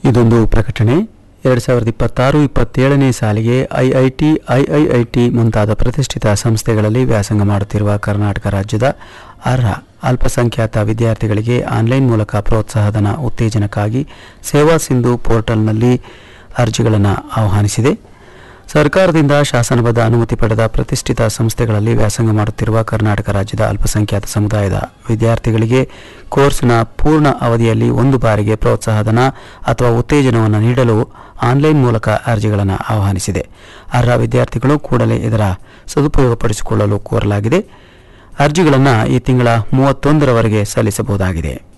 ಇದೊಂದು ಪ್ರಕಟಣೆ. 2026-27ನೇ ಸಾಲಿಗೆ ಐಐಟಿ ಮುಂತಾದ ಪ್ರತಿಷ್ಠಿತ ಸಂಸ್ಥೆಗಳಲ್ಲಿ ವ್ಯಾಸಂಗ ಮಾಡುತ್ತಿರುವ ಕರ್ನಾಟಕ ರಾಜ್ಯದ ಅರ್ಹ ಅಲ್ಪಸಂಖ್ಯಾತ ವಿದ್ಯಾರ್ಥಿಗಳಿಗೆ ಆನ್ಲೈನ್ ಮೂಲಕ ಪ್ರೋತ್ಸಾಹಧನ ಉತ್ತೇಜನಕ್ಕಾಗಿ ಸೇವಾ ಸಿಂಧು ಪೋರ್ಟಲ್ನಲ್ಲಿ ಅರ್ಜಿಗಳನ್ನು ಆಹ್ವಾನಿಸಿದೆ. ಸರ್ಕಾರದಿಂದ ಶಾಸನಬದ್ಧ ಅನುಮತಿ ಪಡೆದ ಪ್ರತಿಷ್ಠಿತ ಸಂಸ್ಥೆಗಳಲ್ಲಿ ವ್ಯಾಸಂಗ ಮಾಡುತ್ತಿರುವ ಕರ್ನಾಟಕ ರಾಜ್ಯದ ಅಲ್ಪಸಂಖ್ಯಾತ ಸಮುದಾಯದ ವಿದ್ಯಾರ್ಥಿಗಳಿಗೆ ಕೋರ್ಸ್ನ ಪೂರ್ಣ ಅವಧಿಯಲ್ಲಿ ಒಂದು ಬಾರಿಗೆ ಪ್ರೋತ್ಸಾಹಧನ ಅಥವಾ ಉತ್ತೇಜನವನ್ನು ನೀಡಲು ಆನ್ಲೈನ್ ಮೂಲಕ ಅರ್ಜಿಗಳನ್ನು ಆಹ್ವಾನಿಸಿದೆ. ಅರ್ಹ ವಿದ್ಯಾರ್ಥಿಗಳು ಕೂಡಲೇ ಇದರ ಸದುಪಯೋಗಪಡಿಸಿಕೊಳ್ಳಲು ಕೋರಲಾಗಿದೆ. ಅರ್ಜಿಗಳನ್ನು ಈ ತಿಂಗಳ 31ರವರೆಗೆ ಸಲ್ಲಿಸಬಹುದಾಗಿದೆ.